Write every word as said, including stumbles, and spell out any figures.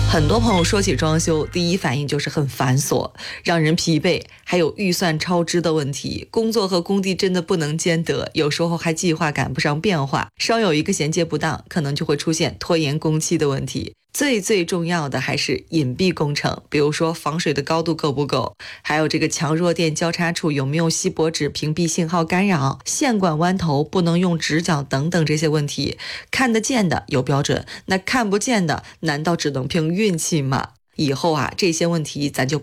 很多朋友说起装修，第一反应就是很繁琐，让人疲惫，还有预算超支的问题。工作和工地真的不能兼得，有时候还计划赶不上变化，稍有一个衔接不当，可能就会出现拖延工期的问题。最最重要的还是隐蔽工程，比如说防水的高度够不够，还有这个强弱电交叉处有没有锡箔纸屏蔽信号干扰，线管弯头不能用直角等等这些问题，看得见的有标准，那看不见的难道只能凭运气吗？以后啊，这些问题咱就